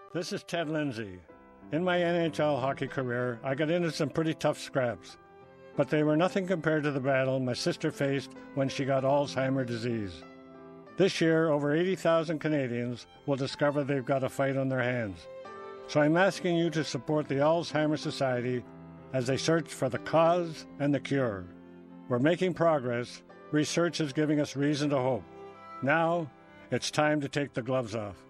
This is Ted Lindsay. In my NHL hockey career, I got into some pretty tough scraps, but they were nothing compared to the battle my sister faced when she got Alzheimer's disease. This year, over 80,000 Canadians will discover they've got a fight on their hands. So I'm asking you to support the Alzheimer's Society as they search for the cause and the cure. We're making progress. Research is giving us reason to hope. Now, it's time to take the gloves off.